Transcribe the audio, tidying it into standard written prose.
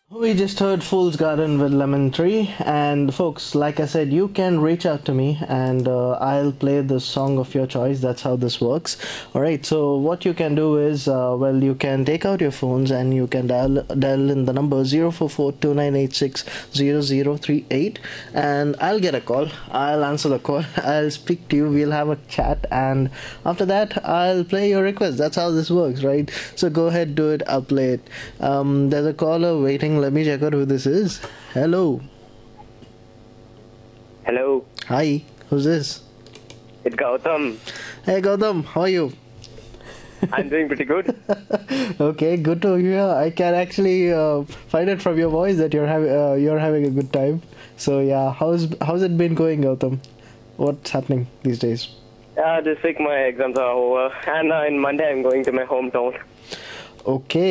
We just heard Fool's Garden with Lemon Tree, and folks, like I said, you can reach out to me and I'll play the song of your choice. That's how this works. All right, so what you can do is, well, you can take out your phones and you can dial in the number 04429860038, and I'll get a call. I'll answer the call. I'll speak to you. We'll have a chat, and after that, I'll play your request. That's how this works, right? So go ahead, do it. I'll play it. There's a caller waiting. Let me check out who this is. Hello. Hello, Hi. Who's this? it's Gautam. Hey Gautam, how are you? I'm doing pretty good. Okay, good to hear. I can actually find it from your voice that you're having a good time. So yeah, how's it been going, Gautam? What's happening these days? This week my exams are over, and in Monday I'm going to my hometown. Okay.